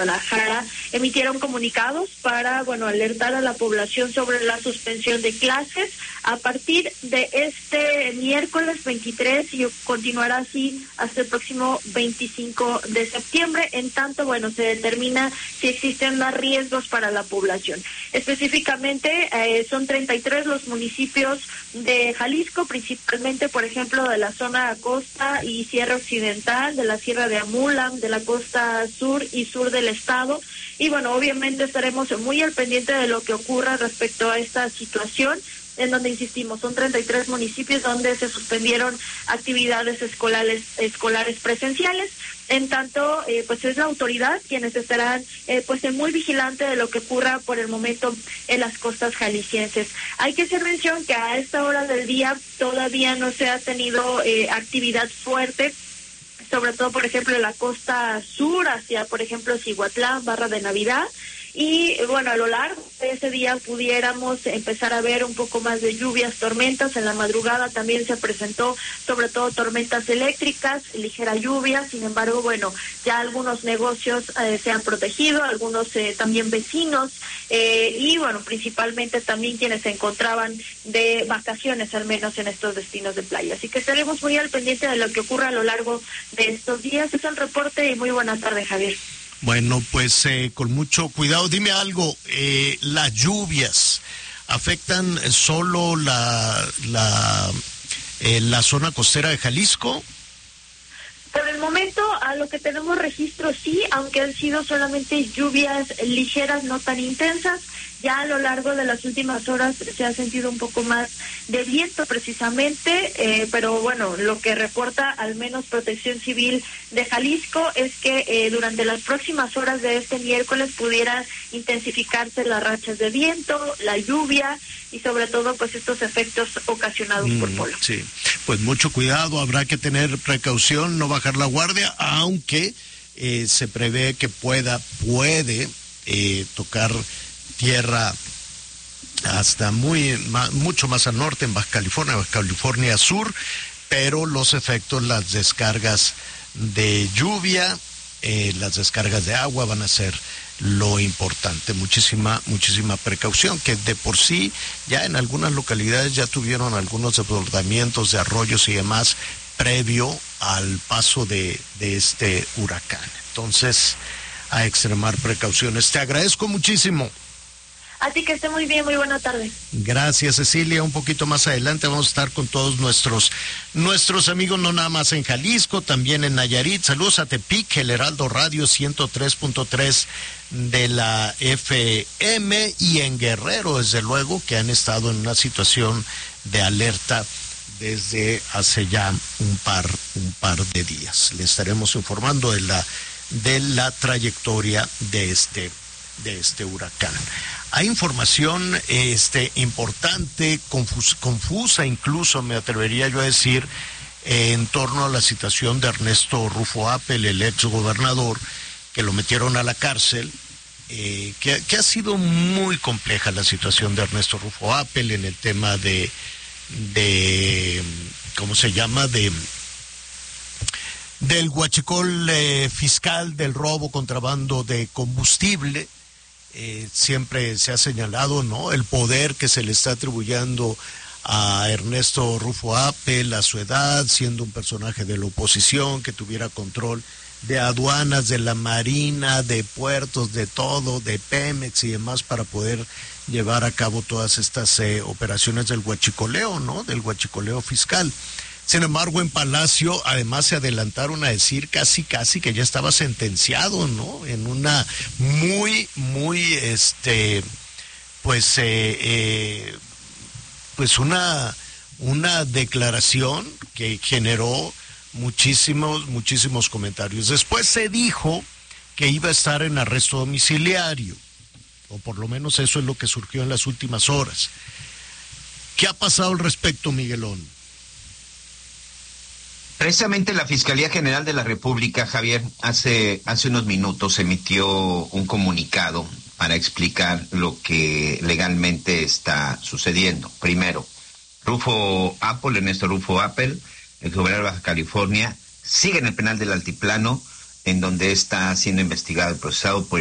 Guadalajara emitieron comunicados para, alertar a la población sobre la suspensión de clases a partir de este miércoles 23 y continuará así hasta el próximo 25 de septiembre. En tanto, se determina si existen más riesgos para la población. Específicamente, son 33 los municipios de Jalisco, principalmente, por ejemplo, de la zona costa y sierra occidental, de la sierra de Amulam, de la costa sur y sur del estado. Y obviamente estaremos muy al pendiente de lo que ocurra respecto a esta situación, en donde insistimos, son 33 municipios donde se suspendieron actividades escolares presenciales. En tanto, es la autoridad quienes estarán muy vigilante de lo que ocurra por el momento en las costas jaliscienses. Hay que hacer mención que a esta hora del día todavía no se ha tenido actividad fuerte, sobre todo, por ejemplo, en la costa sur, hacia, por ejemplo, Cihuatlán, Barra de Navidad. Y a lo largo de ese día pudiéramos empezar a ver un poco más de lluvias, tormentas. En la madrugada también se presentó sobre todo tormentas eléctricas, ligera lluvia. Sin embargo, ya algunos negocios se han protegido, algunos también vecinos, y principalmente también quienes se encontraban de vacaciones, al menos en estos destinos de playa. Así que estaremos muy al pendiente de lo que ocurra a lo largo de estos días. Es el reporte y muy buena tarde, Javier. Bueno, pues con mucho cuidado. Dime algo, ¿las lluvias afectan solo la zona costera de Jalisco? Por el momento, a lo que tenemos registro, sí, aunque han sido solamente lluvias ligeras, no tan intensas. Ya a lo largo de las últimas horas se ha sentido un poco más de viento precisamente, pero lo que reporta al menos Protección Civil de Jalisco es que durante las próximas horas de este miércoles pudieran intensificarse las rachas de viento, la lluvia y sobre todo estos efectos ocasionados por polo. Sí, pues mucho cuidado, habrá que tener precaución, no bajar la guardia, aunque se prevé que puede tocar tierra hasta mucho más al norte, en Baja California Sur, pero los efectos, las descargas de lluvia, las descargas de agua van a ser lo importante. Muchísima precaución, que de por sí ya en algunas localidades ya tuvieron algunos desbordamientos de arroyos y demás previo al paso de este huracán. Entonces, a extremar precauciones. Te agradezco muchísimo. Así que esté muy bien, muy buena tarde. Gracias, Cecilia. Un poquito más adelante vamos a estar con todos nuestros amigos, no nada más en Jalisco, también en Nayarit. Saludos a Tepic, el Heraldo Radio 103.3 de la FM, y en Guerrero, desde luego, que han estado en una situación de alerta desde hace ya un par de días. Le estaremos informando de la trayectoria de este huracán. Hay información importante, confusa incluso, me atrevería yo a decir, en torno a la situación de Ernesto Rufo Appel, el ex gobernador, que lo metieron a la cárcel, que ha sido muy compleja la situación de Ernesto Rufo Appel en el tema de ¿cómo se llama? Del huachicol fiscal, del robo, contrabando de combustible. Siempre se ha señalado, ¿no?, el poder que se le está atribuyendo a Ernesto Rufo Appel, a su edad, siendo un personaje de la oposición, que tuviera control de aduanas, de la Marina, de puertos, de todo, de Pemex y demás, para poder llevar a cabo todas estas operaciones del huachicoleo, ¿no?, del huachicoleo fiscal. Sin embargo, en Palacio, además, se adelantaron a decir casi que ya estaba sentenciado, ¿no?, en una muy una declaración que generó muchísimos comentarios. Después se dijo que iba a estar en arresto domiciliario, o por lo menos eso es lo que surgió en las últimas horas. ¿Qué ha pasado al respecto, Miguelón? Precisamente la Fiscalía General de la República, Javier, hace unos minutos emitió un comunicado para explicar lo que legalmente está sucediendo. Primero, Ernesto Rufo Appel, el gobernador de Baja California, sigue en el penal del Altiplano en donde está siendo investigado y procesado por